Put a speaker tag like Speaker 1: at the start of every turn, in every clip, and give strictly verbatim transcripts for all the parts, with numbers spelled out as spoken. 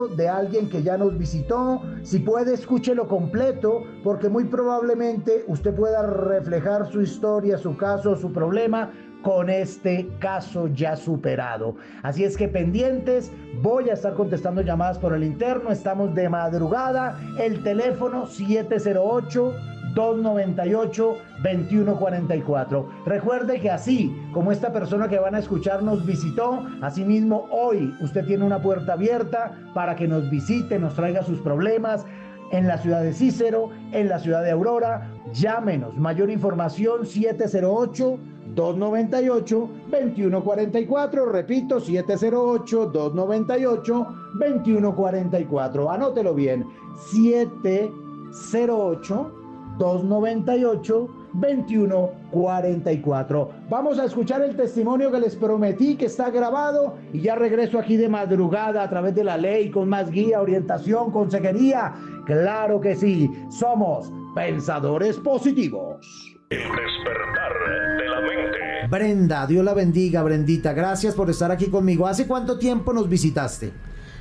Speaker 1: de alguien que ya nos visitó. Si puede, escúchelo completo, porque muy probablemente usted pueda reflejar su historia, su caso, su problema con este caso ya superado. Así es que pendientes, voy a estar contestando llamadas por el interno. Estamos de madrugada. El teléfono siete cero ocho, dos nueve ocho, dos uno cuatro cuatro. Recuerde que así como esta persona que van a escuchar nos visitó, asimismo hoy usted tiene una puerta abierta para que nos visite, nos traiga sus problemas en la ciudad de Cícero, en la ciudad de Aurora. Llámenos. Mayor información siete cero ocho, dos nueve ocho, dos uno cuatro cuatro. Repito, siete cero ocho, dos nueve ocho, dos uno cuatro cuatro. Anótelo bien. siete cero ocho, dos nueve ocho, dos uno cuatro cuatro. Vamos a escuchar el testimonio que les prometí, que está grabado, y ya regreso aquí de madrugada a través de la ley con más guía, orientación, consejería. Claro que sí, somos Pensadores Positivos.
Speaker 2: El despertar de la mente.
Speaker 1: Brenda, Dios la bendiga, Brendita, gracias por estar aquí conmigo. ¿Hace cuánto tiempo nos visitaste?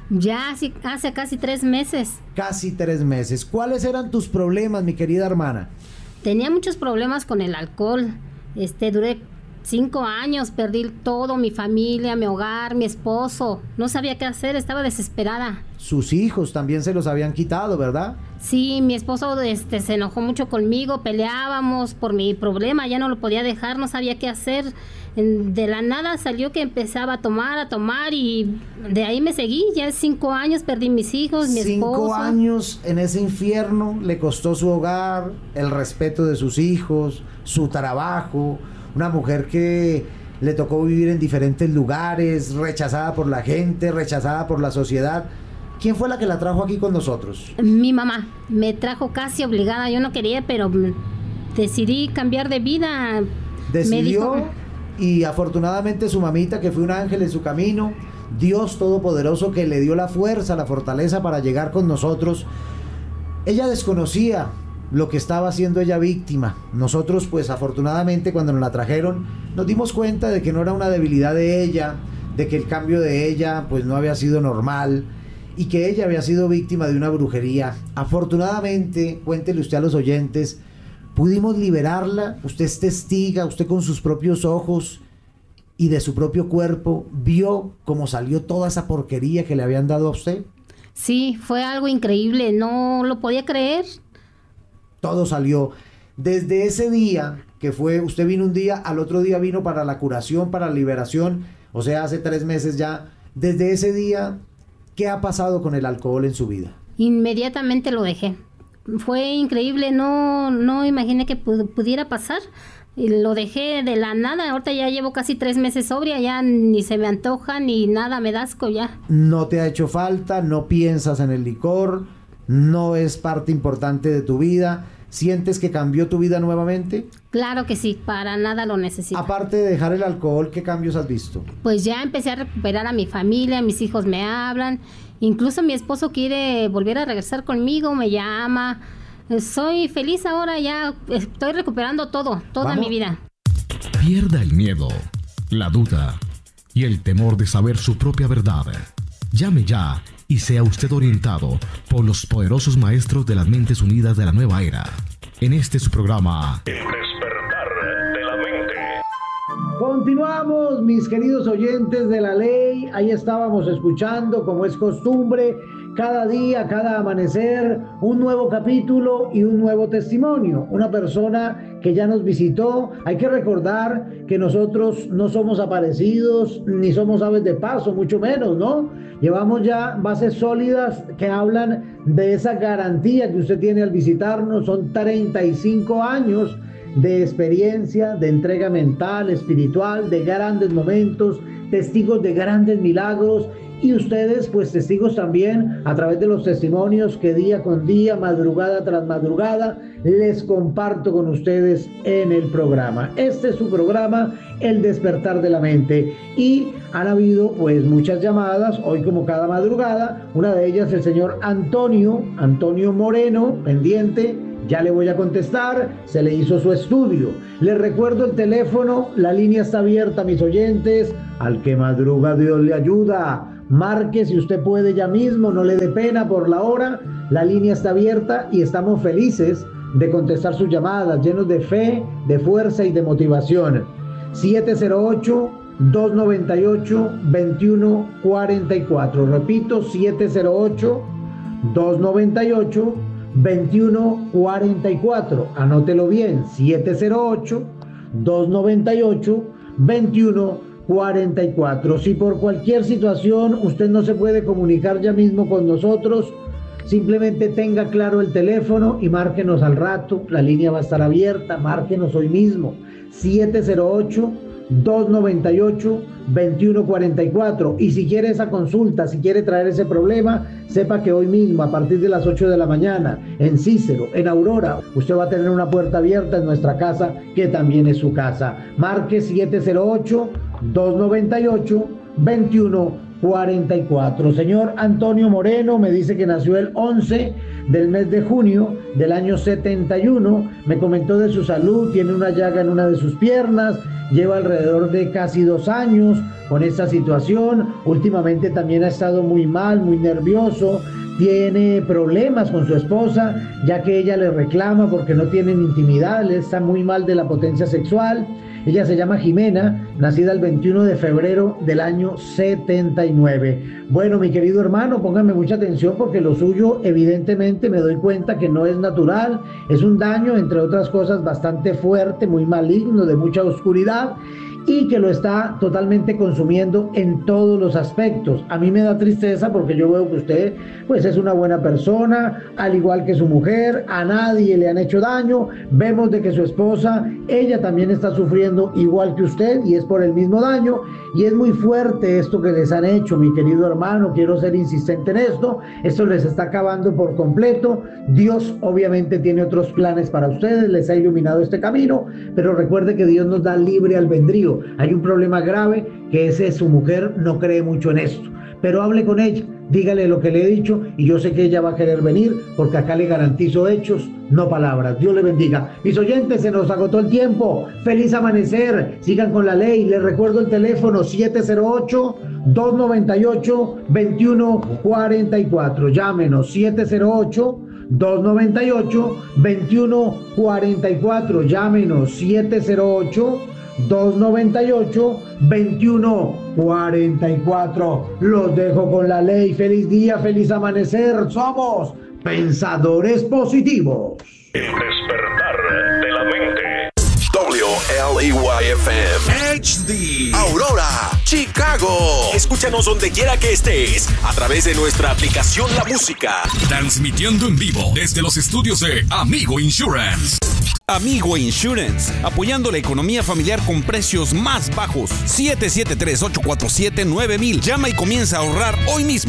Speaker 3: Ya hace, hace casi tres meses.
Speaker 1: Casi tres meses. ¿Cuáles eran tus problemas, mi querida hermana?
Speaker 3: Tenía muchos problemas con el alcohol. Este, duré cinco años, perdí todo, mi familia, mi hogar, mi esposo. No sabía qué hacer, estaba desesperada.
Speaker 1: Sus hijos también se los habían quitado, ¿verdad?
Speaker 3: Sí, mi esposo este, se enojó mucho conmigo, peleábamos por mi problema, ya no lo podía dejar, no sabía qué hacer. De la nada salió que empezaba a tomar, a tomar, y de ahí me seguí. Ya cinco años, perdí mis hijos, mi esposo.
Speaker 1: Cinco años en ese infierno, le costó su hogar, el respeto de sus hijos, su trabajo. Una mujer que le tocó vivir en diferentes lugares, rechazada por la gente, rechazada por la sociedad. ¿Quién fue la que la trajo aquí con nosotros?
Speaker 3: Mi mamá me trajo casi obligada. Yo no quería, pero decidí cambiar de vida.
Speaker 1: Decidió, dijo, y afortunadamente su mamita, que fue un ángel en su camino, Dios Todopoderoso, que le dio la fuerza, la fortaleza para llegar con nosotros. Ella desconocía lo que estaba haciendo ella víctima. Nosotros, pues afortunadamente, cuando nos la trajeron, nos dimos cuenta de que no era una debilidad de ella, de que el cambio de ella pues no había sido normal, y que ella había sido víctima de una brujería. Afortunadamente, cuéntele usted a los oyentes, pudimos liberarla. Usted es testiga, usted con sus propios ojos y de su propio cuerpo vio cómo salió toda esa porquería que le habían dado a usted.
Speaker 3: Sí, fue algo increíble, no lo podía creer.
Speaker 1: Todo salió. Desde ese día, que fue, usted vino un día, al otro día vino para la curación, para la liberación, o sea, hace tres meses ya. Desde ese día, ¿qué ha pasado con el alcohol en su vida?
Speaker 3: Inmediatamente lo dejé. Fue increíble, no, no imaginé que pudiera pasar. Y lo dejé de la nada. Ahorita ya llevo casi tres meses sobria, ya ni se me antoja ni nada, me da asco ya.
Speaker 1: No te ha hecho falta, no piensas en el licor, no es parte importante de tu vida. ¿Sientes que cambió tu vida nuevamente?
Speaker 3: Claro que sí, para nada lo necesito.
Speaker 1: Aparte de dejar el alcohol, ¿qué cambios has visto?
Speaker 3: Pues ya empecé a recuperar a mi familia, mis hijos me hablan, incluso mi esposo quiere volver a regresar conmigo, me llama. Soy feliz ahora, ya estoy recuperando todo, toda
Speaker 1: ¿Vamos?
Speaker 3: mi vida.
Speaker 4: Pierda el miedo, la duda y el temor de saber su propia verdad. Llame ya y sea usted orientado por los poderosos maestros de las mentes unidas de la nueva era. En este su programa,
Speaker 2: El despertar de la mente.
Speaker 1: Continuamos, mis queridos oyentes de la ley. Ahí estábamos escuchando, como es costumbre, cada día, cada amanecer, un nuevo capítulo y un nuevo testimonio. Una persona que ya nos visitó. Hay que recordar que nosotros no somos aparecidos, ni somos aves de paso, mucho menos, ¿no? Llevamos ya bases sólidas que hablan de esa garantía que usted tiene al visitarnos. Son treinta y cinco años de experiencia, de entrega mental, espiritual, de grandes momentos, testigos de grandes milagros. Y ustedes, pues testigos también a través de los testimonios que día con día, madrugada tras madrugada, les comparto con ustedes en el programa. Este es su programa, El Despertar de la Mente. Y han habido pues muchas llamadas, hoy como cada madrugada. Una de ellas el señor Antonio, Antonio Moreno, pendiente. Ya le voy a contestar, se le hizo su estudio. Les recuerdo el teléfono, la línea está abierta, mis oyentes. Al que madruga Dios le ayuda. marque si usted puede ya mismo, no le dé pena por la hora, la línea está abierta y estamos felices de contestar sus llamadas, llenos de fe, de fuerza y de motivación. siete cero ocho, dos nueve ocho, dos uno cuatro cuatro, repito, siete cero ocho, dos nueve ocho, dos uno cuatro cuatro, anótelo bien, siete cero ocho, dos nueve ocho, dos uno cuatro cuatro. Si por cualquier situación usted no se puede comunicar ya mismo con nosotros, simplemente tenga claro el teléfono y márquenos al rato, la línea va a estar abierta, márquenos hoy mismo, siete cero ocho, dos nueve ocho, dos uno cuatro cuatro. Y si quiere esa consulta, si quiere traer ese problema, sepa que hoy mismo a partir de las ocho de la mañana en Cícero, en Aurora, usted va a tener una puerta abierta en nuestra casa, que también es su casa. Marque siete cero ocho, dos nueve ocho, dos uno cuatro cuatro. Señor Antonio Moreno me dice que nació el once del mes de junio del año setenta y uno. Me comentó de su salud, tiene una llaga en una de sus piernas, lleva alrededor de casi dos años con esta situación. Últimamente también ha estado muy mal, muy nervioso, tiene problemas con su esposa, ya que ella le reclama porque no tienen intimidad, él está muy mal de la potencia sexual. Ella se llama Jimena, nacida el veintiuno de febrero del año setenta y nueve. Bueno, mi querido hermano, pónganme mucha atención porque lo suyo evidentemente me doy cuenta que no es natural, es un daño, entre otras cosas, bastante fuerte, muy maligno, de mucha oscuridad, y que lo está totalmente consumiendo en todos los aspectos. A mí me da tristeza porque yo veo que usted pues es una buena persona, al igual que su mujer, a nadie le han hecho daño. Vemos de que su esposa, ella también está sufriendo igual que usted y es por el mismo daño, y es muy fuerte esto que les han hecho, mi querido hermano. Quiero ser insistente en esto, esto les está acabando por completo. Dios obviamente tiene otros planes para ustedes, les ha iluminado este camino, pero recuerde que Dios nos da libre albedrío. Hay un problema grave, que ese su mujer no cree mucho en esto, pero hable con ella, dígale lo que le he dicho y yo sé que ella va a querer venir, porque acá le garantizo hechos, no palabras. Dios le bendiga. Mis oyentes, se nos agotó el tiempo. Feliz amanecer, sigan con la ley. Les recuerdo el teléfono siete cero ocho, dos nueve ocho, dos uno cuatro cuatro. Llámenos siete cero ocho, dos nueve ocho, dos uno cuatro cuatro. Llámenos siete cero ocho, dos nueve ocho, dos uno cuatro cuatro. Los dejo con la ley. Feliz día, feliz amanecer. Somos Pensadores Positivos.
Speaker 2: El despertar de la mente.
Speaker 5: W L E Y F M H D Aurora, Chicago. Escúchanos donde quiera que estés a través de nuestra aplicación La Música.
Speaker 6: Transmitiendo en vivo desde los estudios de Amigo Insurance.
Speaker 7: Amigo Insurance, apoyando la economía familiar con precios más bajos. siete siete tres, ocho cuatro siete, nueve mil. Llama y comienza a ahorrar hoy mismo.